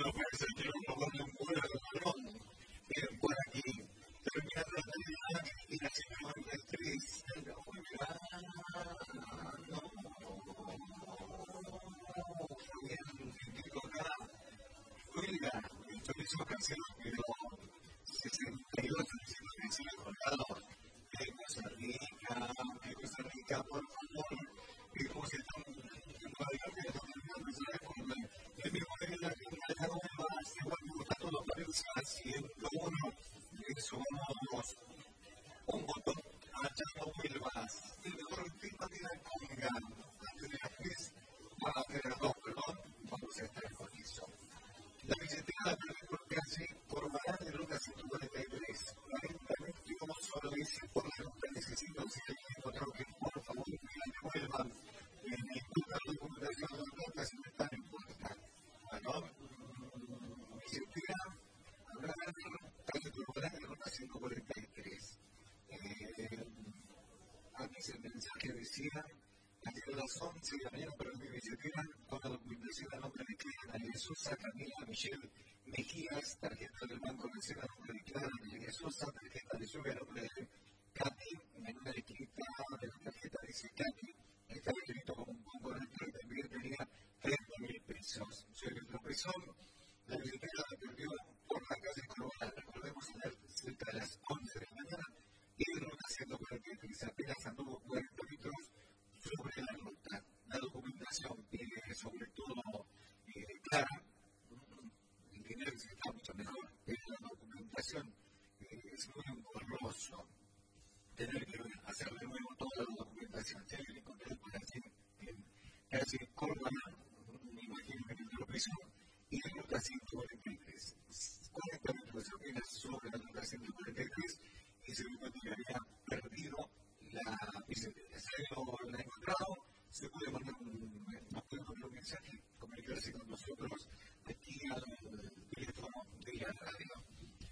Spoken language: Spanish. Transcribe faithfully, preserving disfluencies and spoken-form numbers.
el mensaje decía, ayer a las once de la mañana para mi billetera, con la documentación a nombre de Clara, María Sosa, Camila, Michelle Mejías, tarjeta del Banco Nacional a nombre de Clara, María Sosa, tarjeta de lluvia a nombre de Katy, menú de escrita de la tarjeta dice Katy, estaba escrito como un componente que también tenía treinta mil pesos. Sobre el tropezón, la billetera la perdió por la calle Corona, recordemos, cerca de las once de la mañana, y de ruta ciento cuarenta y tres, apenas anduvo cuarenta metros sobre la ruta. La documentación pide sobre todo eh, clara, el dinero está mucho mejor, pero la documentación eh, es muy engorroso. Tener que hacer de nuevo toda la documentación. Si alguien encontró por así en calle Córdoba, me imagino que tendrá presión, y de ruta ciento